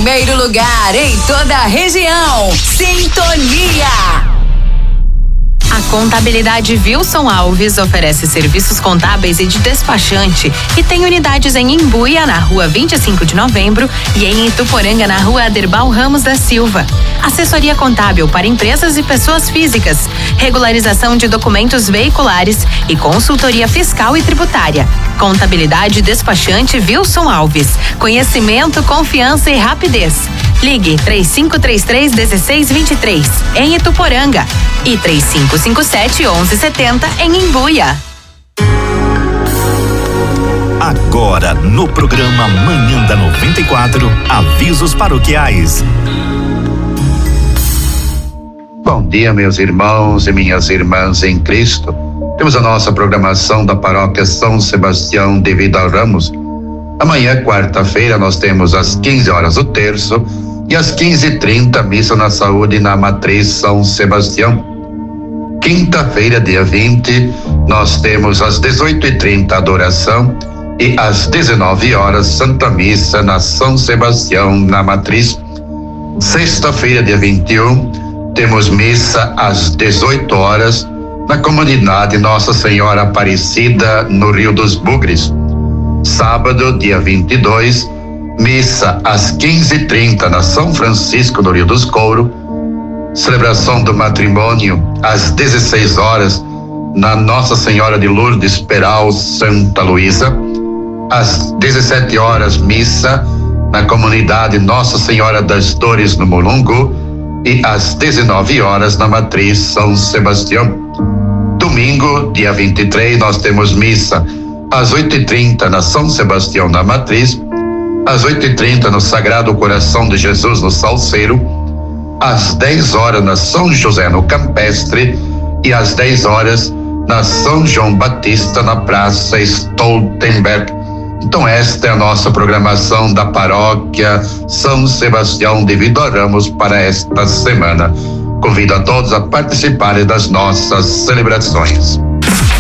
primeiro lugar em toda a região. Sintonia. A Contabilidade Wilson Alves oferece serviços contábeis e de despachante e tem unidades em Imbuia, na rua 25 de novembro e em Ituporanga, na rua Aderbal Ramos da Silva. Assessoria contábil para empresas e pessoas físicas, regularização de documentos veiculares e consultoria fiscal e tributária. Contabilidade Despachante Wilson Alves. Conhecimento, confiança e rapidez. Ligue 3533-1623 em Ituporanga e 3557-1170 em Imbuia. Agora no programa Manhã da 94, avisos paroquiais. Bom dia, meus irmãos e minhas irmãs em Cristo. Temos a nossa programação da paróquia São Sebastião de Vidal Ramos. Amanhã, quarta-feira, nós temos às 15 horas o terço e às 15h30 missa na saúde na matriz São Sebastião. Quinta-feira, dia 20, nós temos às 18h30 adoração e às 19 horas Santa Missa na São Sebastião na matriz. Sexta-feira, dia 21, temos missa às 18 horas na comunidade Nossa Senhora Aparecida no Rio dos Bugres. Sábado, dia 22, missa às 15h30 na São Francisco do Rio dos Couro. Celebração do matrimônio às 16 horas na Nossa Senhora de Lourdes Peral, Santa Luísa. Às 17 horas, missa na comunidade Nossa Senhora das Dores no Mulungu e às 19 horas na matriz São Sebastião. Domingo, dia 23, nós temos missa às 8h30 na São Sebastião na matriz, às 8h30 no Sagrado Coração de Jesus no Salceiro, às 10 horas na São José no Campestre e às 10 horas na São João Batista na Praça Stoltenberg. Então esta é a nossa programação da paróquia São Sebastião de Vidal Ramos para esta semana. Convido a todos a participarem das nossas celebrações.